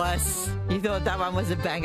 You thought that one was a banger.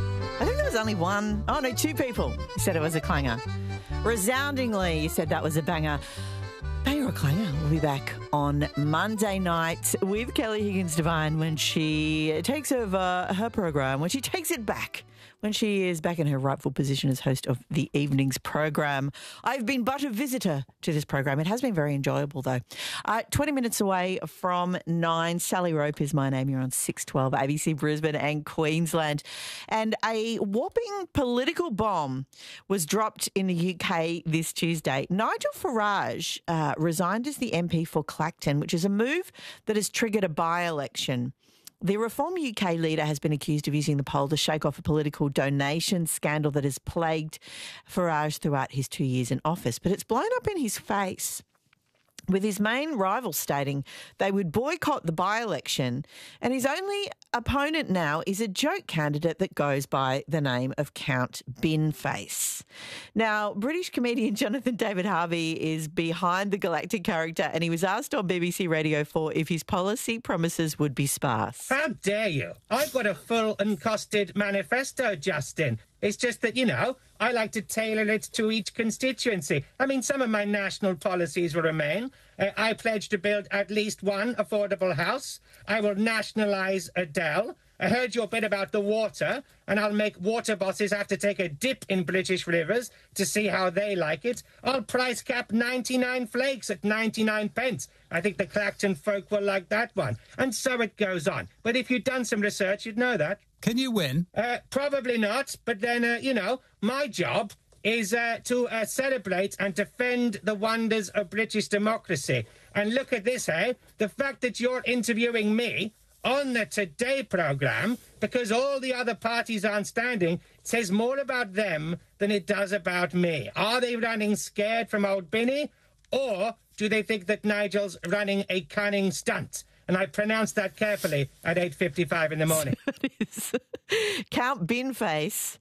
I think there was only one. Oh, no, two people who said it was a clanger. Resoundingly, you said that was a banger. Banger or clanger? We'll be back on Monday night with Kelly Higgins-Devine when she takes over her program, when she takes it back, when she is back in her rightful position as host of the evening's program. I've been but a visitor to this program. It has been very enjoyable, though. 20 minutes away from 9, Sally Rope is my name. You're on 612 ABC Brisbane and Queensland. And a whopping political bomb was dropped in the UK this Tuesday. Nigel Farage resigned as the MP for Clacton, which is a move that has triggered a by-election. The Reform UK leader has been accused of using the poll to shake off a political donation scandal that has plagued Farage throughout his 2 years in office. But it's blown up in his face, with his main rival stating they would boycott the by-election, and his only opponent now is a joke candidate that goes by the name of Count Binface. Now, British comedian Jonathan David Harvey is behind the galactic character, and he was asked on BBC Radio 4 if his policy promises would be sparse. How dare you? I've got a full and costed manifesto, Justin. It's just that, you know, I like to tailor it to each constituency. I mean, some of my national policies will remain. I pledge to build at least one affordable house. I will nationalise Adele. I heard your bit about the water, and I'll make water bosses have to take a dip in British rivers to see how they like it. I'll price cap 99 flakes at 99 pence. I think the Clacton folk will like that one. And so it goes on. But if you'd done some research, you'd know that. Can you win? Probably not. But then, you know, my job is to celebrate and defend the wonders of British democracy. And look at this, hey? The fact that you're interviewing me on the Today programme, because all the other parties aren't standing, says more about them than it does about me. Are they running scared from old Binny, or do they think that Nigel's running a cunning stunt? And I pronounced that carefully at 8:55 in the morning. It is. Count Binface.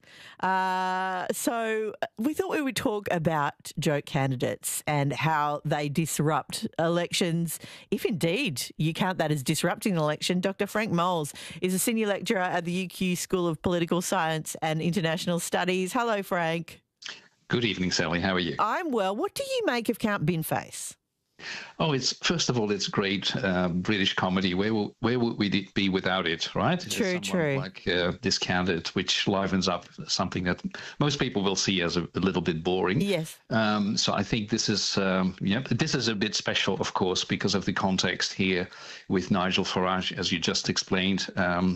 So we thought we would talk about joke candidates and how they disrupt elections, if indeed you count that as disrupting an election. Dr. Frank Moles is a senior lecturer at the UQ School of Political Science and International Studies. Hello, Frank. Good evening, Sally. How are you? I'm well. What do you make of Count Binface? Oh, first of all, it's great British comedy. Where would we be without it, right? True. Like this candidate, which livens up something that most people will see as a little bit boring. Yes. So I think this is this is a bit special, of course, because of the context here with Nigel Farage, as you just explained,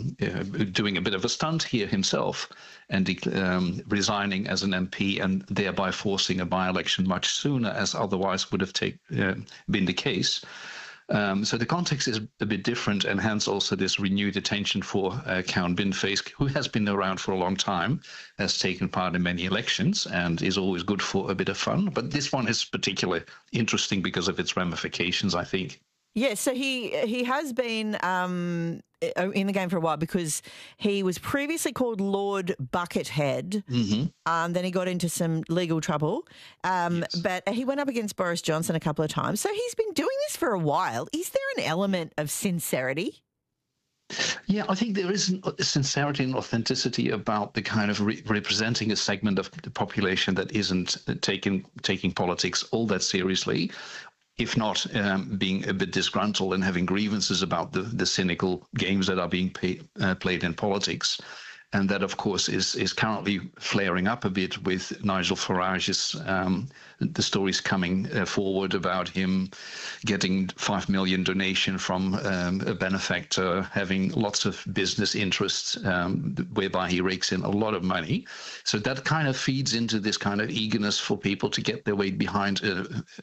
doing a bit of a stunt here himself and resigning as an MP and thereby forcing a by-election much sooner, as otherwise would have been the case. So the context is a bit different, and hence also this renewed attention for Count Binface, who has been around for a long time, has taken part in many elections, and is always good for a bit of fun. But this one is particularly interesting because of its ramifications, I think. Yeah, so he has been in the game for a while because he was previously called Lord Buckethead. Mm-hmm. Then he got into some legal trouble. Yes. But he went up against Boris Johnson a couple of times. So he's been doing this for a while. Is there an element of sincerity? Yeah, I think there is sincerity and authenticity about the kind of representing a segment of the population that isn't taking politics all that seriously, if not being a bit disgruntled and having grievances about the cynical games that are being played in politics. And that, of course, is currently flaring up a bit with Nigel Farage's, the stories coming forward about him getting 5 million donation from a benefactor, having lots of business interests, whereby he rakes in a lot of money. So that kind of feeds into this kind of eagerness for people to get their weight behind a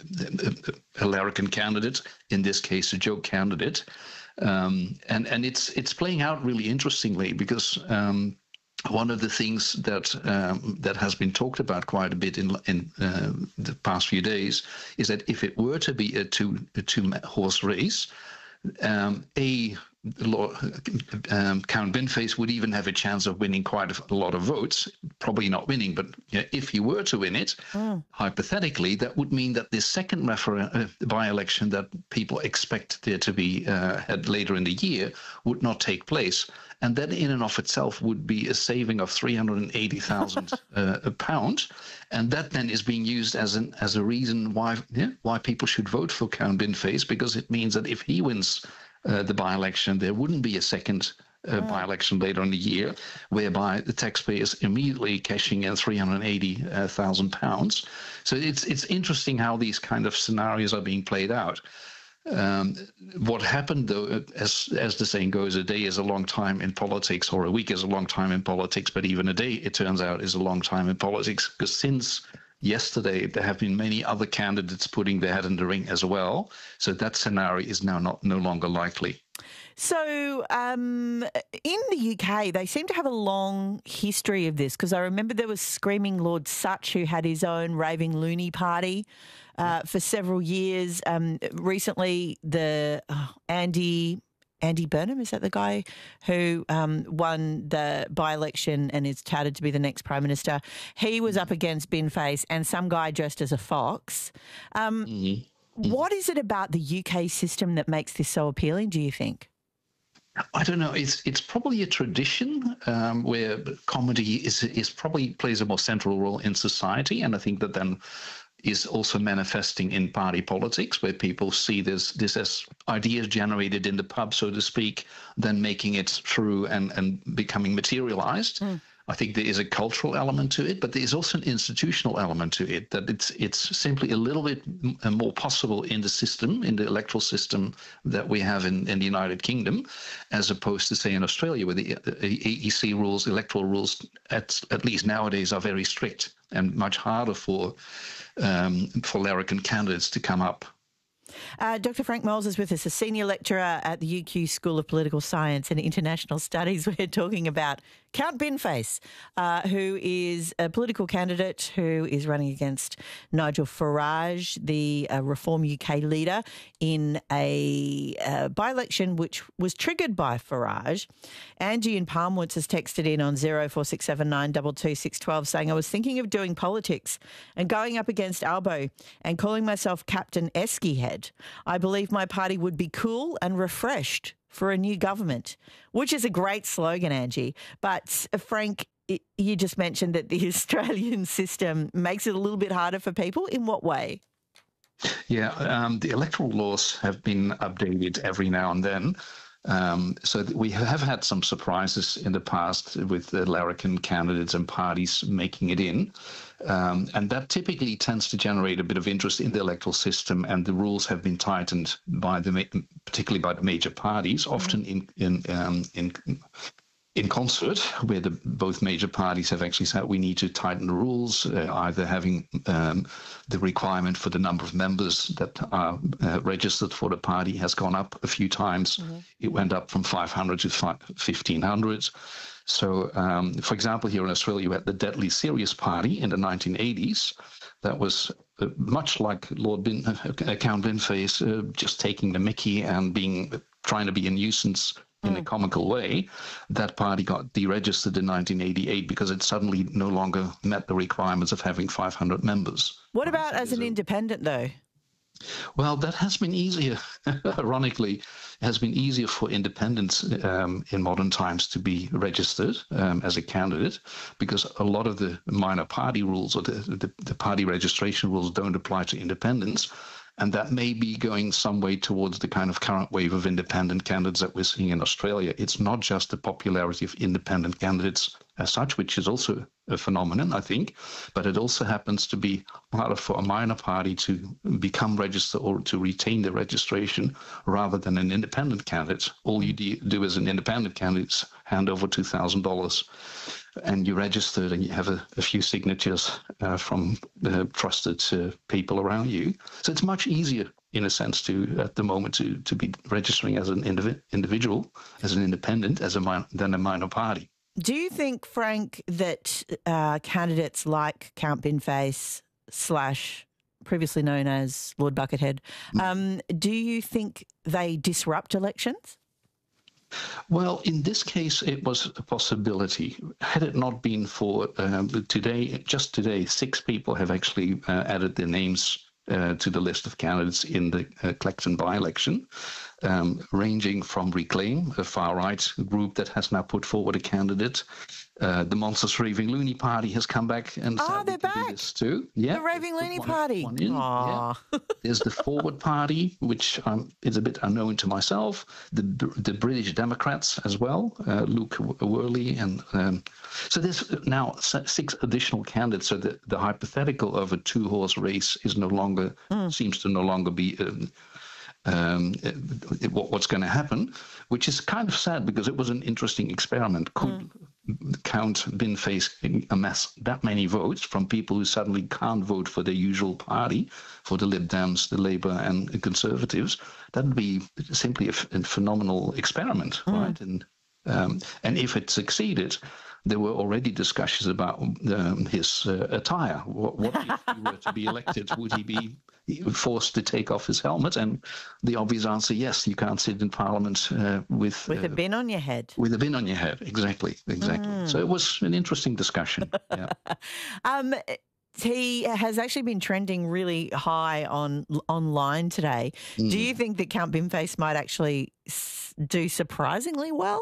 larrikin candidate, in this case, a joke candidate. And it's playing out really interestingly because one of the things that has been talked about quite a bit in the past few days is that if it were to be a two horse race, Count Binface would even have a chance of winning quite a lot of votes. Probably not winning, but if he were to win it, hypothetically, that would mean that this second by-election that people expect there to be had later in the year would not take place. And that in and of itself would be a saving of £380,000. And that then is being used as a reason why people should vote for Count Binface, because it means that if he wins the by-election, there wouldn't be a second by-election later in the year, whereby the taxpayers immediately cashing in £380,000. So it's interesting how these kind of scenarios are being played out. What happened, though, as the saying goes, a day is a long time in politics, or a week is a long time in politics, but even a day, it turns out, is a long time in politics, because since yesterday, there have been many other candidates putting their hat in the ring as well. So that scenario is now no longer likely. So in the UK, they seem to have a long history of this, because I remember there was Screaming Lord Sutch, who had his own raving loony party for several years. Recently, Andy Burnham, is that the guy who won the by-election and is touted to be the next Prime Minister? He was up against Binface and some guy dressed as a fox. What is it about the UK system that makes this so appealing, do you think? I don't know. It's probably a tradition where comedy is probably plays a more central role in society, and I think that then is also manifesting in party politics, where people see this as ideas generated in the pub, so to speak, then making it through and becoming materialized. I think there is a cultural element to it, but there is also an institutional element to it, that it's simply a little bit more possible in the system, in the electoral system that we have in the United Kingdom, as opposed to, say, in Australia, where the AEC rules, electoral rules, at least nowadays, are very strict and much harder for larrikin candidates to come up. Dr. Frank Moles is with us, a senior lecturer at the UQ School of Political Science and International Studies. We're talking about Count Binface, who is a political candidate who is running against Nigel Farage, the Reform UK leader, in a by-election which was triggered by Farage. Angie in Palmwoods has texted in on 0467 22612 saying, I was thinking of doing politics and going up against Albo and calling myself Captain Esky Head. I believe my party would be cool and refreshed for a new government, which is a great slogan, Angie. But Frank, you just mentioned that the Australian system makes it a little bit harder for people. In what way? Yeah, the electoral laws have been updated every now and then. So we have had some surprises in the past with the larrikin candidates and parties making it in. And that typically tends to generate a bit of interest in the electoral system, and the rules have been tightened particularly by the major parties, often in concert, where both major parties have actually said we need to tighten the rules, either having the requirement for the number of members that are registered for the party has gone up a few times. It went up from 500 to 1,500. So, for example, here in Australia, you had the Deadly Serious Party in the 1980s. That was much like Count Binface, just taking the mickey and trying to be a nuisance in a comical way. That party got deregistered in 1988 because it suddenly no longer met the requirements of having 500 members. What about as an independent, though? Well, that has been easier. Ironically, it has been easier for independents in modern times to be registered as a candidate, because a lot of the minor party rules or the party registration rules don't apply to independents. And that may be going some way towards the kind of current wave of independent candidates that we're seeing in Australia. It's not just the popularity of independent candidates as such, which is also a phenomenon, I think, but it also happens to be harder for a minor party to become registered or to retain the registration rather than an independent candidate. All you do as an independent candidate is hand over $2,000 and you're registered and you have a few signatures from trusted people around you. So it's much easier in a sense at the moment to be registering as an individual, as an independent, than a minor party. Do you think, Frank, that candidates like Count Binface / previously known as Lord Buckethead, do you think they disrupt elections? Well, in this case, it was a possibility. Had it not been for just today, 6 people have actually added their names to the list of candidates in the Clacton by-election, ranging from Reclaim, a far-right group that has now put forward a candidate. The Monsters Raving Loony Party has come back and said they're back. this too. Yeah, The Raving Loony Party. Yeah. There's the Forward Party, which is a bit unknown to myself. The British Democrats as well, Luke Worley, and so there's now 6 additional candidates. So the hypothetical of a 2-horse race is seems to no longer be what's going to happen, which is kind of sad because it was an interesting experiment. Could Count Binface amass that many votes from people who suddenly can't vote for their usual party, for the Lib Dems, the Labour and the Conservatives? That would be simply a phenomenal experiment, right? And if it succeeded, there were already discussions about his attire. What if he were to be elected? Would he be forced to take off his helmet? And the obvious answer, yes, you can't sit in Parliament with a bin on your head. With a bin on your head, exactly. So it was an interesting discussion. Yeah. He has actually been trending really high online today. Do you think that Count Binface might actually do surprisingly well?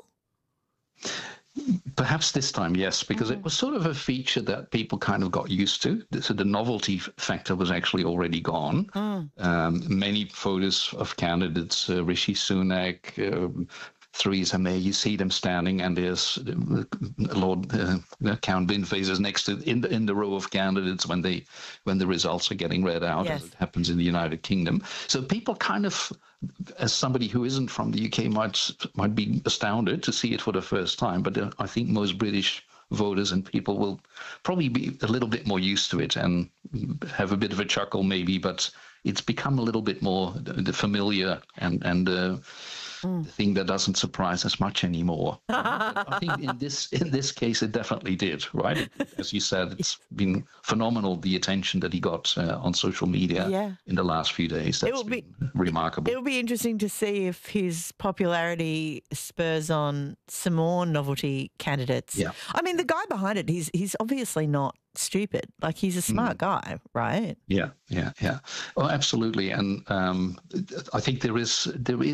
Perhaps this time, yes, because it was sort of a feature that people kind of got used to. So the novelty factor was actually already gone. Many photos of candidates, Rishi Sunak, Theresa May, you see them standing, and there's Lord Count Binface is next to in the row of candidates when the results are getting read out, as it happens in the United Kingdom. So people kind of, as somebody who isn't from the UK, might be astounded to see it for the first time. But I think most British voters and people will probably be a little bit more used to it and have a bit of a chuckle maybe. But it's become a little bit more familiar and the thing that doesn't surprise as much anymore. I think in this case, it definitely did, right? As you said, it's been phenomenal, the attention that he got on social media in the last few days. That's been remarkable. It'll be interesting to see if his popularity spurs on some more novelty candidates. Yeah. I mean, the guy behind it, he's obviously not stupid. Like, he's a smart guy, right? Yeah. Oh, absolutely. And I think there is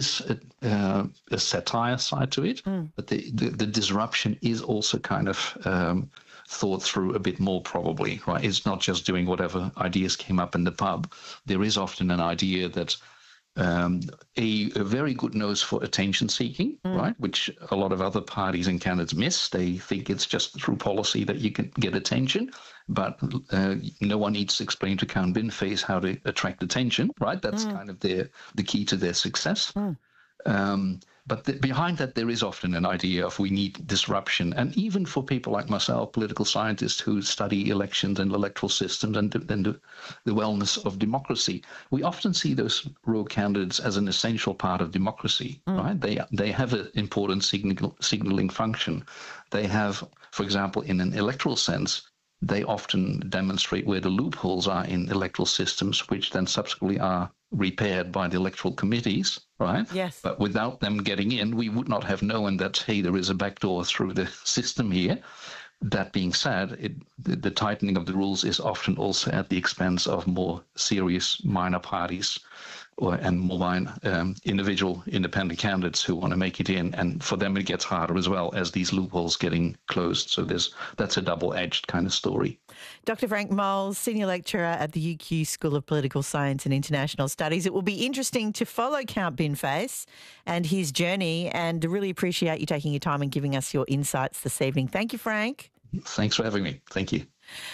a satire side to it, but the disruption is also kind of thought through a bit more, probably, right? It's not just doing whatever ideas came up in the pub. There is often an idea that a very good nose for attention seeking, right? Which a lot of other parties and candidates miss. They think it's just through policy that you can get attention, but no one needs to explain to Count Binface how to attract attention, right? That's kind of the key to their success. But behind that, there is often an idea of we need disruption. And even for people like myself, political scientists who study elections and electoral systems and the wellness of democracy, we often see those rogue candidates as an essential part of democracy, right? They have an important signaling function. They have, for example, in an electoral sense, they often demonstrate where the loopholes are in electoral systems, which then subsequently are repaired by the electoral committees, right? Yes. But without them getting in, we would not have known that, hey, there is a backdoor through the system here. That being said, the tightening of the rules is often also at the expense of more serious minor parties and more individual independent candidates who want to make it in. And for them, it gets harder as well as these loopholes getting closed. So that's a double-edged kind of story. Dr. Frank Moles, Senior Lecturer at the UQ School of Political Science and International Studies. It will be interesting to follow Count Binface and his journey, and really appreciate you taking your time and giving us your insights this evening. Thank you, Frank. Thanks for having me. Thank you.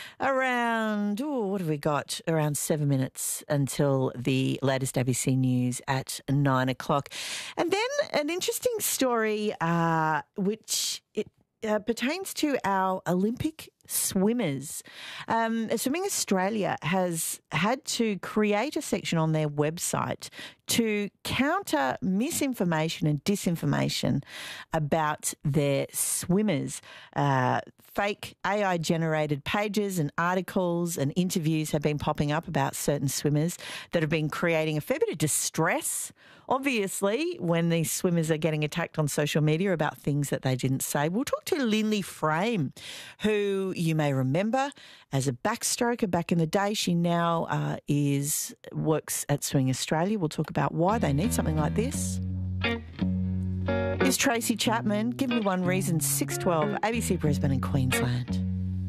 What have we got? Around 7 minutes until the latest ABC News at 9 o'clock. And then an interesting story which pertains to our Olympic swimmers. Swimming Australia has had to create a section on their website to counter misinformation and disinformation about their swimmers. Fake AI-generated pages and articles and interviews have been popping up about certain swimmers that have been creating a fair bit of distress obviously, when these swimmers are getting attacked on social media about things that they didn't say. We'll talk to Lindley Frame, who you may remember as a backstroker back in the day. She now works at Swimming Australia. We'll talk about why they need something like this. Is Tracy Chapman. Give me one reason. 612 ABC Brisbane and Queensland.